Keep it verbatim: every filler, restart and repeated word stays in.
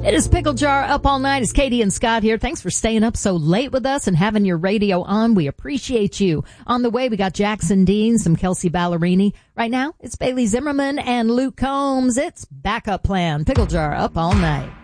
It is Pickle Jar Up All Night. It's Katie and Scott here. Thanks for staying up so late with us and having your radio on. We appreciate you. On the way, we got Jackson Dean, some Kelsey Ballerini. Right now, it's Bailey Zimmerman and Luke Combs. It's Backup Plan. Pickle Jar Up All Night.